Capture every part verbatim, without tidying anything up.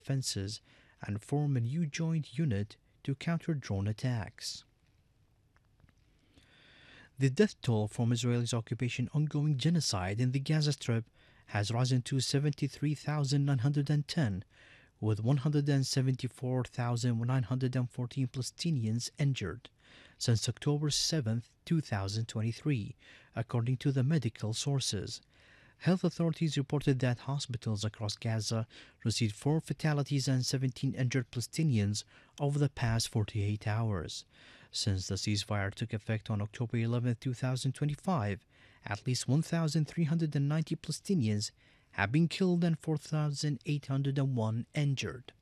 defenses and form a new joint unit to counter drone attacks. The death toll from Israel's occupation ongoing genocide in the Gaza Strip has risen to seventy-three thousand nine hundred ten, with one hundred seventy-four thousand nine hundred fourteen Palestinians injured since October seventh, two thousand twenty-three, according to the medical sources. Health authorities reported that hospitals across Gaza received four fatalities and seventeen injured Palestinians over the past forty-eight hours. Since the ceasefire took effect on October eleventh, two thousand twenty-five, at least one thousand three hundred ninety Palestinians have been killed and four thousand eight hundred one injured.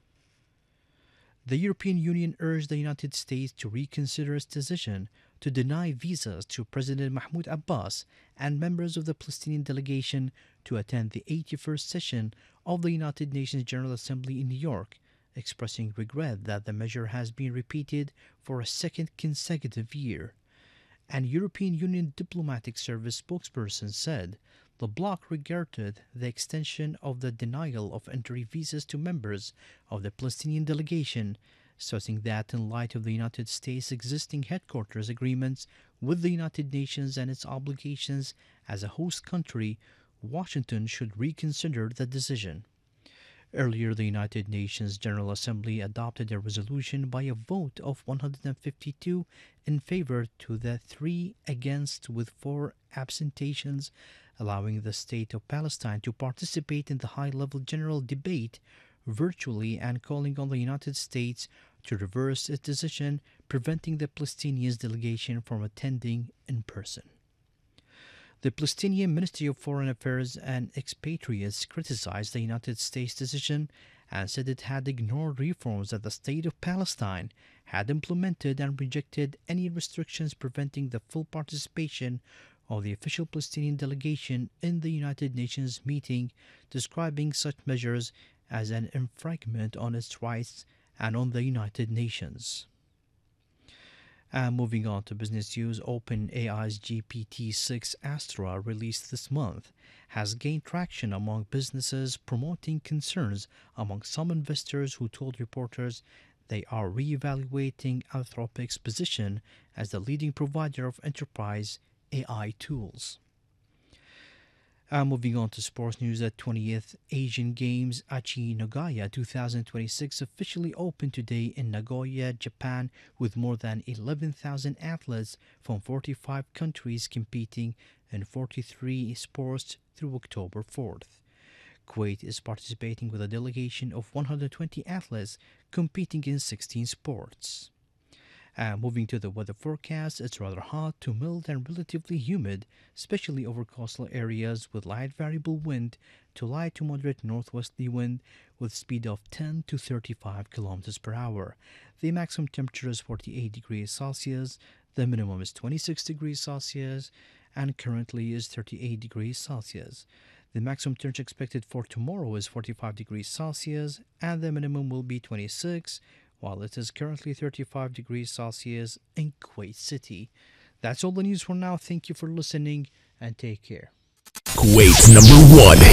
The European Union urged the United States to reconsider its decision to deny visas to President Mahmoud Abbas and members of the Palestinian delegation to attend the eighty-first session of the United Nations General Assembly in New York, expressing regret that the measure has been repeated for a second consecutive year. An European Union diplomatic service spokesperson said the bloc regarded the extension of the denial of entry visas to members of the Palestinian delegation, stressing that in light of the United States' existing headquarters agreements with the United Nations and its obligations as a host country, Washington should reconsider the decision. Earlier, the United Nations General Assembly adopted a resolution by a vote of one hundred fifty-two in favor to the three against, with four abstentions, allowing the State of Palestine to participate in the high-level general debate virtually and calling on the United States to reverse its decision, preventing the Palestinian delegation from attending in person. The Palestinian Ministry of Foreign Affairs and Expatriates criticized the United States decision and said it had ignored reforms that the State of Palestine had implemented and rejected any restrictions preventing the full participation of the official Palestinian delegation in the United Nations meeting, describing such measures as an infringement on its rights and on the United Nations. And moving on to business news, OpenAI's G P T six Astra, released this month, has gained traction among businesses, promoting concerns among some investors who told reporters they are re-evaluating Anthropic's position as the leading provider of enterprise A I tools. Uh, moving on to sports news, the twentieth Asian Games Aichi Nagoya twenty twenty-six officially opened today in Nagoya, Japan, with more than eleven thousand athletes from forty-five countries competing in forty-three sports through October fourth. Kuwait is participating with a delegation of one hundred twenty athletes competing in sixteen sports. Uh, moving to the weather forecast, it's rather hot to mild and relatively humid, especially over coastal areas, with light variable wind to light to moderate northwesterly wind with speed of ten to thirty-five kilometers per hour. The maximum temperature is forty-eight degrees Celsius, the minimum is twenty-six degrees Celsius, and currently is thirty-eight degrees Celsius. The maximum temperature expected for tomorrow is forty-five degrees Celsius, and the minimum will be twenty-six, while it is currently thirty-five degrees Celsius in Kuwait City. That's all the news for now. Thank you for listening and take care. Kuwait's number one